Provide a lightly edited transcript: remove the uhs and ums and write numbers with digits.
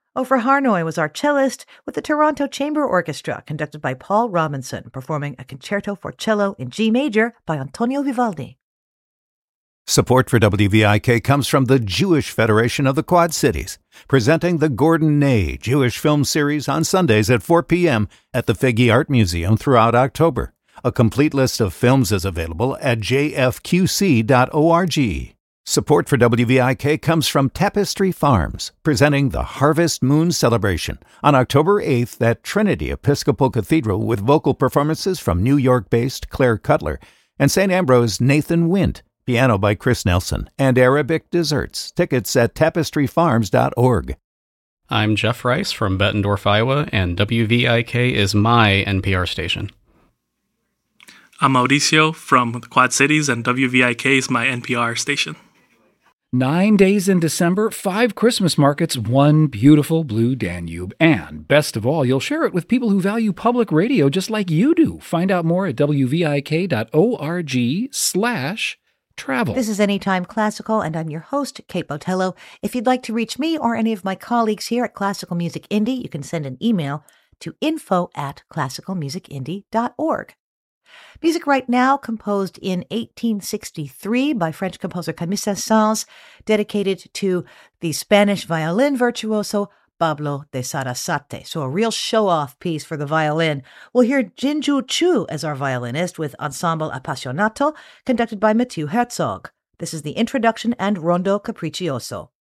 Ofer Harnoy was our cellist with the Toronto Chamber Orchestra, conducted by Paul Robinson, performing a concerto for cello in G major by Antonio Vivaldi. Support for WVIK comes from the Jewish Federation of the Quad Cities, presenting the Gordon Ney Jewish Film Series on Sundays at 4 p.m. at the Figge Art Museum throughout October. A complete list of films is available at jfqc.org. Support for WVIK comes from Tapestry Farms, presenting the Harvest Moon Celebration on October 8th at Trinity Episcopal Cathedral with vocal performances from New York-based Claire Cutler and St. Ambrose Nathan Wint, piano by Chris Nelson, and Arabic desserts. Tickets at tapestryfarms.org. I'm Jeff Rice from Bettendorf, Iowa, and WVIK is my NPR station. I'm Mauricio from the Quad Cities, and WVIK is my NPR station. 9 days in December, 5 Christmas markets, 1 beautiful blue Danube. And best of all, you'll share it with people who value public radio just like you do. Find out more at wvik.org/travel. This is Anytime Classical, and I'm your host, Kate Botello. If you'd like to reach me or any of my colleagues here at Classical Music Indie, you can send an email to info@classicalmusicindie.org. Music right now, composed in 1863 by French composer Camille Saint-Saëns, dedicated to the Spanish violin virtuoso Pablo de Sarasate. So a real show-off piece for the violin. We'll hear Jinju Chu as our violinist with Ensemble Appassionato, conducted by Mathieu Herzog. This is the introduction and Rondo Capriccioso.